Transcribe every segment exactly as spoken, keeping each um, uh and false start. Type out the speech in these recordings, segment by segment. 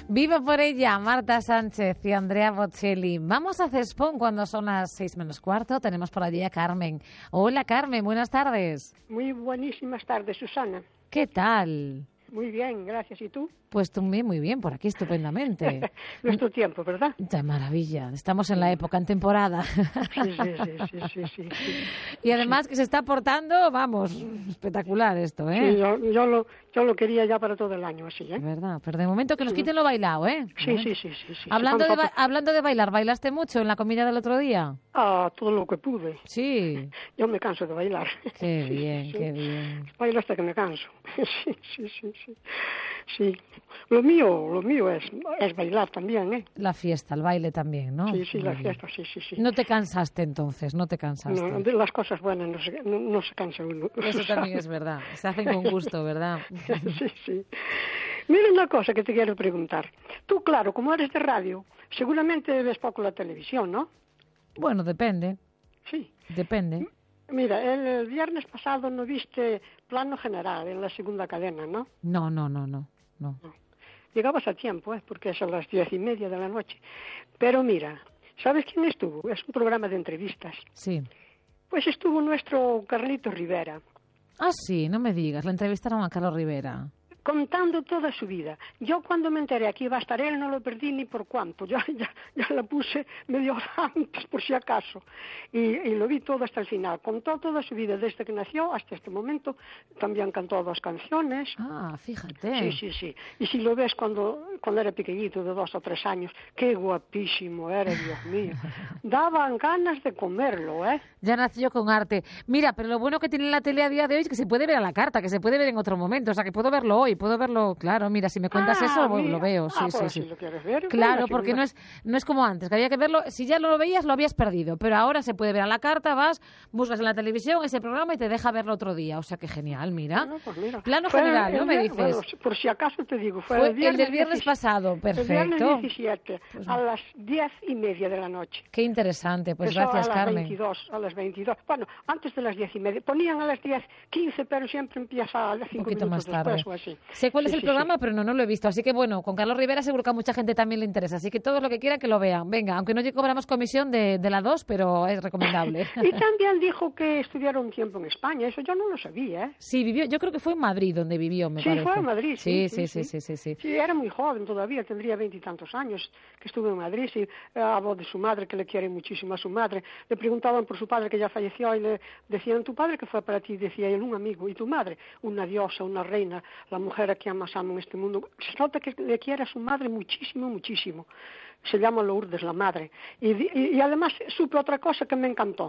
Viva por ella, Marta Sánchez y Andrea Bocelli. Vamos a Cespón cuando son las seis menos cuarto. Tenemos por allí a Carmen. Hola, Carmen, buenas tardes. Muy buenísimas tardes, Susana. ¿Qué tal? Muy bien, gracias. ¿Y tú? Pues también muy bien, por aquí estupendamente. Nuestro tiempo, ¿verdad? De maravilla. Estamos en la época, en temporada. Sí, sí, sí, sí, sí, sí, sí. Y además sí. que se está portando, vamos, espectacular esto, ¿eh? Sí, yo, yo, lo, yo lo quería ya para todo el año, así, ¿eh? Verdad, pero de momento que nos quiten lo bailado, ¿eh? Sí, sí, sí, sí, sí. Hablando, de ba- hablando de bailar, ¿bailaste mucho en la comida del otro día? Ah, todo lo que pude. Sí. Yo me canso de bailar. Qué Sí, bien, sí, sí. qué bien. Bailo hasta que me canso. Sí, sí, sí, sí. Sí. Lo mío, lo mío es, es bailar también, ¿eh? La fiesta, el baile también, ¿no? Sí, sí, Muy la bien. fiesta, sí, sí, sí. No te cansaste entonces, no te cansaste. No, de las cosas buenas no se, no, no se cansa uno. Eso también es verdad. Se hacen con gusto, ¿verdad? Sí, sí. Mira una cosa que te quiero preguntar. Tú, claro, como eres de radio, seguramente ves poco la televisión, ¿no? Bueno, depende. Sí. Depende. Mira, el, el viernes pasado no viste Plano General en la segunda cadena, ¿no? No, no, no, no. no. Llegabas a tiempo, ¿eh? Porque es a las diez y media de la noche. Pero mira, ¿sabes quién estuvo? Es un programa de entrevistas. Sí. Pues estuvo nuestro Carlito Rivera. Ah, sí, no me digas. Le entrevistaron a Carlos Rivera. Contando toda su vida. Yo cuando me enteré que iba a estar él no lo perdí ni por cuánto. Ya, ya, ya la puse medio hora antes por si acaso. Y, y lo vi todo hasta el final. Contó toda su vida desde que nació hasta este momento. También cantó dos canciones. Ah, fíjate. Sí, sí, sí. Y si lo ves cuando, cuando era pequeñito, de dos o tres años, qué guapísimo era, Dios mío. Daban ganas de comerlo, ¿eh? Ya nació con arte. Mira, pero lo bueno que tiene la tele a día de hoy es que se puede ver a la carta, que se puede ver en otro momento. O sea, que puedo verlo hoy, puedo verlo, claro. Mira, si me cuentas Ah, eso, mira. lo veo. Sí, ah, sí, pues sí. si lo quieres ver, Claro, bueno, si porque no- no es no es como antes, que había que verlo. Si ya lo veías, lo habías perdido. Pero ahora se puede ver a la carta, vas, buscas en la televisión ese programa y te deja verlo otro día. O sea, que genial, mira. Bueno, pues mira. Plano Fue general, el ¿no me vier- dices? bueno, por si acaso te digo, fue, Fue el, viernes el del viernes dieci- pasado, El perfecto. viernes diecisiete, Pues- a las diez y media de la noche. Qué interesante, pues Eso gracias, a las Carmen. veintidós, a las veintidós. Bueno, antes de las diez y media. Ponían a las diez quince, pero siempre empieza a las Un cinco poquito más minutos tarde. después o así. Sé cuál Sí, es el sí, programa, sí. pero no, no lo he visto. Así que bueno, con Carlos Rivera seguro que a mucha gente también le interesa. Así que todos lo que quieran que lo vean. Venga, aunque no cobramos comisión de, de la dos, pero es recomendable. Y también dijo que estuvieron un tiempo en España. Eso yo no lo sabía, ¿eh? Sí, vivió, yo creo que fue en Madrid donde vivió, me Sí, parece. fue en Madrid, sí, Sí, sí, sí, sí, sí, sí. Sí, era muy joven todavía, tendría veintitantos años que estuvo en Madrid. Sí, eh, habló de su madre, que le quiere muchísimo a su madre. Le preguntaban por su padre, que ya falleció, y le decían, ¿tu padre qué fue para ti? Decía él, un amigo. ¿Y tu madre? Una diosa, una reina, la mujer a quien más amo en este mundo. Se nota que le quiere a su madre muchísimo, muchísimo. Se llama Lourdes, la madre. Y, y, y además supe otra cosa que me encantó.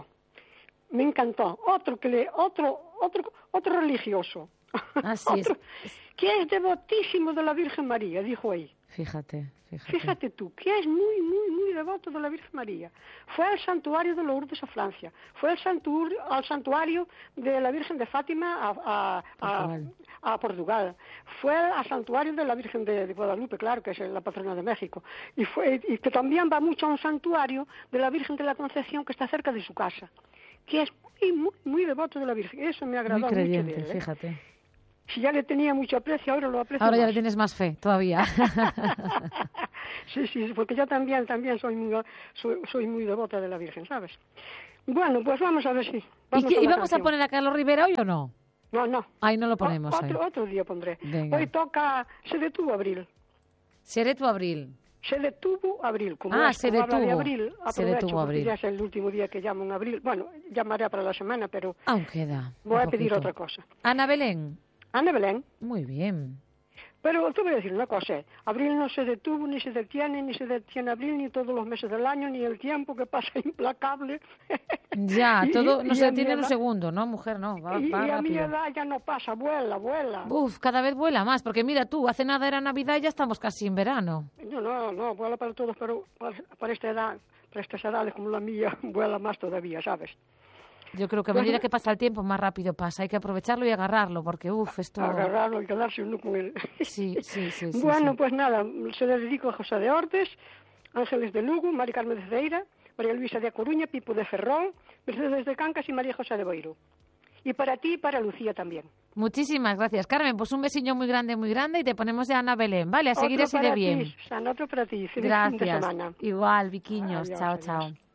Me encantó. Otro que le, otro, otro, otro religioso. Así es. Otro, que es devotísimo de la Virgen María, dijo ahí. Fíjate, fíjate. Fíjate tú, que es muy, muy, muy devoto de la Virgen María. Fue al santuario de Lourdes a Francia, fue al santuario, al santuario de la Virgen de Fátima a, a, a, Portugal. a Portugal, fue al santuario de la Virgen de, de Guadalupe, claro, que es la patrona de México, y, fue, y que también va mucho a un santuario de la Virgen de la Concepción que está cerca de su casa, que es muy, muy, muy devoto de la Virgen. Eso me agradó Muy mucho creyente, de él, ¿eh? fíjate. Si ya le tenía mucho aprecio, ahora lo aprecio Ahora ya más. le tienes más fe, todavía. Sí, sí, porque yo también, también soy muy, soy, soy muy devota de la Virgen, ¿sabes? Bueno, pues vamos a ver si... ¿Y, Vamos qué- a y la vamos a canción. poner a Carlos Rivera hoy o no? No, no. Ahí no lo ponemos O- hoy. otro, otro día pondré. Venga. Hoy toca... Se detuvo Abril. Seré tu abril. Se detuvo Abril. Como Ah, es, se como habla de detuvo. Abril, Se aprovecho detuvo porque Abril. ya es el último día que llamo en Abril. Bueno, llamaré para la semana, pero Aún queda. voy un a pedir poquito. otra cosa. Ana Belén. Ana Belén. Muy bien. Pero te voy a decir una cosa, ¿eh? Abril no se detuvo, ni se detiene, ni se detiene Abril, ni todos los meses del año, ni el tiempo que pasa implacable. Ya, Y- todo no y se a mi detiene en un edad- segundo, ¿no, mujer? No, va, y, va y a mi rápido. edad ya no pasa, vuela, vuela. Uf, cada vez vuela más, porque mira tú, hace nada era Navidad y ya estamos casi en verano. No, no, no, vuela para todos, pero para, para esta edad, para estas edades como la mía, vuela más todavía, ¿sabes? Yo creo que a Pues medida no- que pasa el tiempo, más rápido pasa. Hay que aprovecharlo y agarrarlo, porque uf, esto... Agarrarlo y quedarse uno con él. Sí, sí, sí, sí. Bueno, sí. pues nada, se le dedico a José de Ordes, Ángeles de Lugo, Mari Carmen de Cedeira, María Luisa de A Coruña, Pipo de Ferrol, Mercedes de Cancas y María José de Boiro. Y para ti y para Lucía también. Muchísimas gracias, Carmen. Pues un besillo muy grande, muy grande y te ponemos ya Ana Belén, ¿vale? A seguir Otro así para de bien. ti, Susana, otro para ti. Feliz Gracias. fin de semana. Igual, Viquiños. Adiós, chao, adiós. chao.